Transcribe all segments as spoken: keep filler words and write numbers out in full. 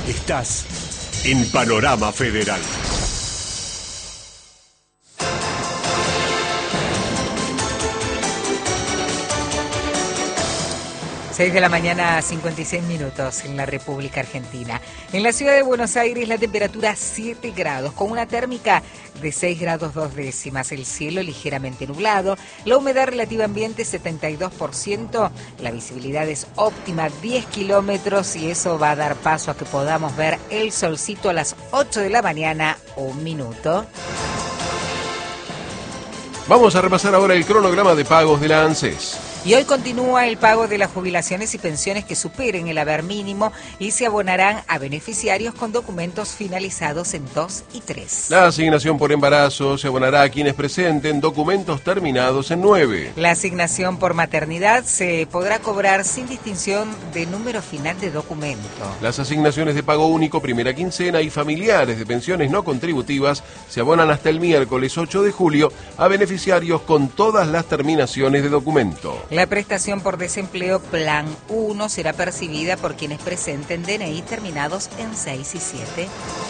Estás en Panorama Federal. seis de la mañana, cincuenta y seis minutos en la República Argentina. En la ciudad de Buenos Aires la temperatura siete grados, con una térmica de seis grados dos décimas, el cielo ligeramente nublado, la humedad relativa ambiente setenta y dos por ciento, la visibilidad es óptima, diez kilómetros, y eso va a dar paso a que podamos ver el solcito a las ocho de la mañana, un minuto. Vamos a repasar ahora el cronograma de pagos de la ANSES. Y hoy continúa el pago de las jubilaciones y pensiones que superen el haber mínimo y se abonarán a beneficiarios con documentos finalizados en dos y tres. La asignación por embarazo se abonará a quienes presenten documentos terminados en nueve. La asignación por maternidad se podrá cobrar sin distinción de número final de documento. Las asignaciones de pago único, primera quincena y familiares de pensiones no contributivas se abonan hasta el miércoles ocho de julio a beneficiarios con todas las terminaciones de documento. La prestación por desempleo Plan uno será percibida por quienes presenten D N I terminados en seis y siete.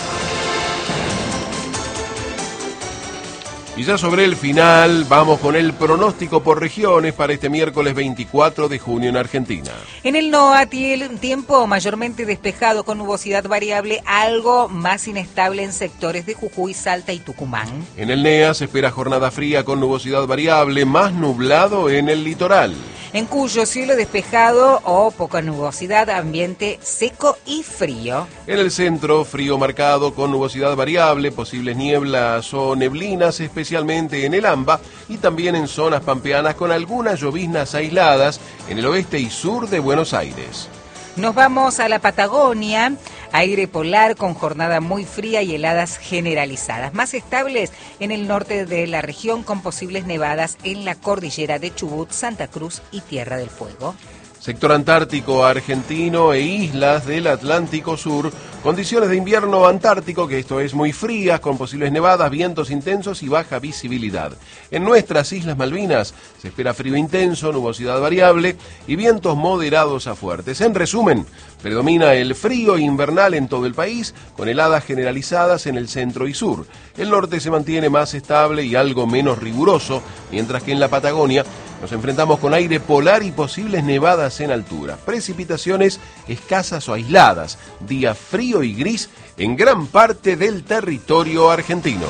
Y ya sobre el final, vamos con el pronóstico por regiones para este miércoles veinticuatro de junio en Argentina. En el NOA, tiempo mayormente despejado con nubosidad variable, algo más inestable en sectores de Jujuy, Salta y Tucumán. En el NEA se espera jornada fría con nubosidad variable, más nublado en el litoral. En Cuyo, cielo despejado o poca nubosidad, ambiente seco y frío. En el centro, frío marcado con nubosidad variable, posibles nieblas o neblinas, especialmente en el AMBA y también en zonas pampeanas con algunas lloviznas aisladas en el oeste y sur de Buenos Aires. Nos vamos a la Patagonia, aire polar con jornada muy fría y heladas generalizadas, más estables en el norte de la región con posibles nevadas en la cordillera de Chubut, Santa Cruz y Tierra del Fuego. Sector antártico argentino e islas del Atlántico Sur, condiciones de invierno antártico, que esto es muy frías, con posibles nevadas, vientos intensos y baja visibilidad. En nuestras Islas Malvinas se espera frío intenso, nubosidad variable y vientos moderados a fuertes. En resumen, predomina el frío invernal en todo el país, con heladas generalizadas en el centro y sur. El norte se mantiene más estable y algo menos riguroso, mientras que en la Patagonia nos enfrentamos con aire polar y posibles nevadas en altura. Precipitaciones escasas o aisladas. Día frío y gris en gran parte del territorio argentino.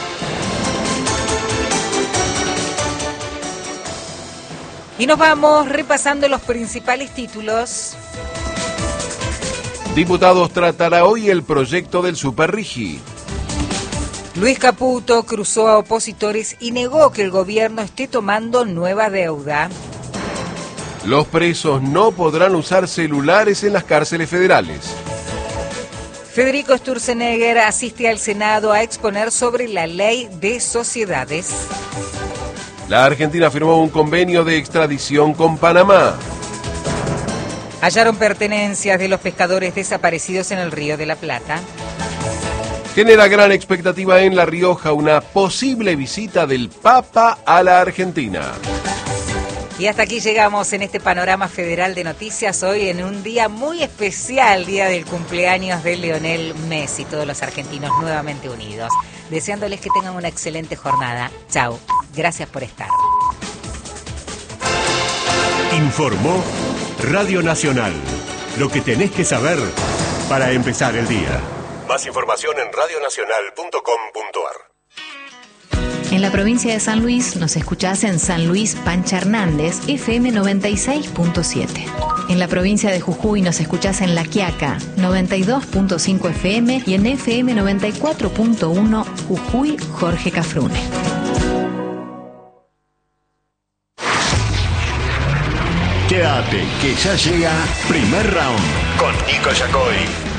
Y nos vamos repasando los principales títulos. Diputados tratará hoy el proyecto del Superrigi. Luis Caputo cruzó a opositores y negó que el gobierno esté tomando nueva deuda. Los presos no podrán usar celulares en las cárceles federales. Federico Sturzenegger asiste al Senado a exponer sobre la ley de sociedades. La Argentina firmó un convenio de extradición con Panamá. Hallaron pertenencias de los pescadores desaparecidos en el Río de la Plata. Genera gran expectativa en La Rioja una posible visita del Papa a la Argentina. Y hasta aquí llegamos en este panorama federal de noticias, hoy en un día muy especial, día del cumpleaños de Lionel Messi, todos los argentinos nuevamente unidos. Deseándoles que tengan una excelente jornada. Chau, gracias por estar. Informó Radio Nacional, lo que tenés que saber para empezar el día. Más información en radio nacional punto com punto ar. En la provincia de San Luis nos escuchás en San Luis Pancha Hernández, F M noventa y seis punto siete. En la provincia de Jujuy nos escuchás en La Quiaca, noventa y dos punto cinco F M y en F M noventa y cuatro punto uno Jujuy Jorge Cafrune. Quédate, que ya llega Primer Round con Nico Yacoy.